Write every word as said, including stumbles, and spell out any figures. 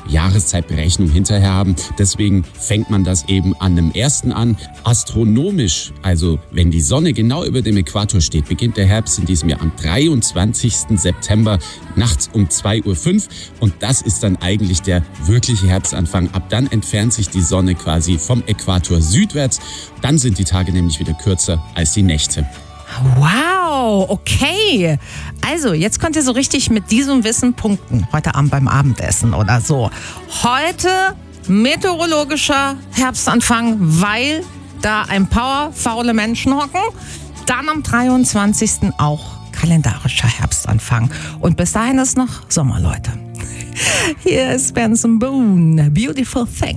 Jahreszeitberechnung hinterher haben. Deswegen fängt man das eben an dem ersten an. Astronomisch, also wenn die Sonne genau über dem Äquator steht, beginnt der Herbst in diesem Jahr am dreiundzwanzigsten September nachts um zwei Uhr fünf. Und das ist dann eigentlich der wirkliche Herbstanfang. Ab dann entfernt sich die Sonne quasi vom Äquator südwärts. Dann sind die Tage nämlich wieder kürzer als die Nächte. Wow, okay. Also, jetzt könnt ihr so richtig mit diesem Wissen punkten. Heute Abend beim Abendessen oder so. Heute meteorologischer Herbstanfang, weil da ein paar faule Menschen hocken. Dann am dreiundzwanzigsten auch kalendarischer Herbstanfang. Und bis dahin ist noch Sommer, Leute. Hier ist Benson Boone, Beautiful Thing.